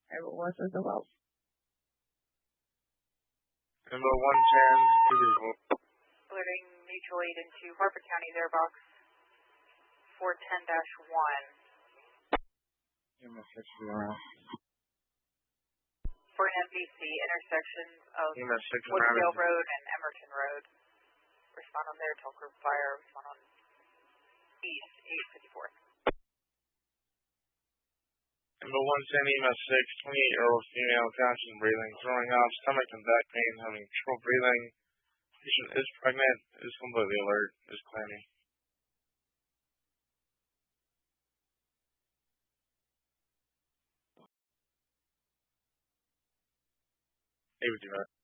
Everyone says the well. Number 110, visual. Alerting mutual aid into Harford County, their box 410-1. EMS 6 For an MVC, intersections of EMS 6 Woodville Road and Emerton Road. Respond on there, tell group fire, respond on East 854. Number 110, EMS 6, 28-year-old female, conscious breathing, throwing up, stomach and back pain, having trouble breathing. Patient is pregnant, is completely alert, is claiming. Hey, would you